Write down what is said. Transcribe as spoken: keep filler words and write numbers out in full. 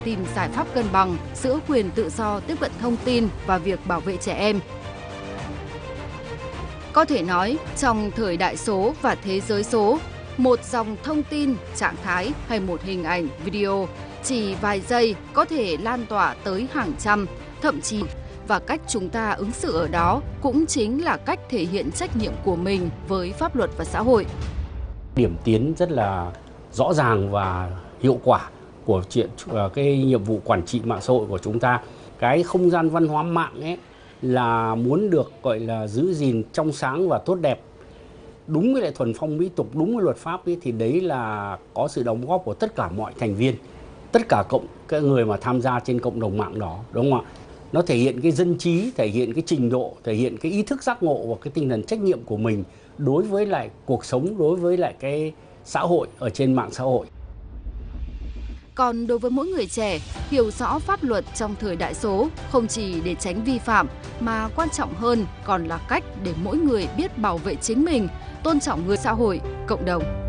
tìm giải pháp cân bằng giữa quyền tự do tiếp cận thông tin và việc bảo vệ trẻ em. Có thể nói, trong thời đại số và thế giới số, một dòng thông tin, trạng thái hay một hình ảnh, video chỉ vài giây có thể lan tỏa tới hàng trăm, thậm chí, và cách chúng ta ứng xử ở đó cũng chính là cách thể hiện trách nhiệm của mình với pháp luật và xã hội. Điểm tiến rất là rõ ràng và hiệu quả của chuyện cái nhiệm vụ quản trị mạng xã hội của chúng ta. Cái không gian văn hóa mạng ấy là muốn được gọi là giữ gìn trong sáng và tốt đẹp, đúng với lại thuần phong mỹ tục, đúng với luật pháp ấy, thì đấy là có sự đóng góp của tất cả mọi thành viên, tất cả cộng cái người mà tham gia trên cộng đồng mạng đó, đúng không ạ? Nó thể hiện cái dân trí, thể hiện cái trình độ, thể hiện cái ý thức giác ngộ và cái tinh thần trách nhiệm của mình đối với lại cuộc sống, đối với lại cái xã hội ở trên mạng xã hội. Còn đối với mỗi người trẻ, hiểu rõ pháp luật trong thời đại số không chỉ để tránh vi phạm mà quan trọng hơn còn là cách để mỗi người biết bảo vệ chính mình, tôn trọng người xã hội, cộng đồng.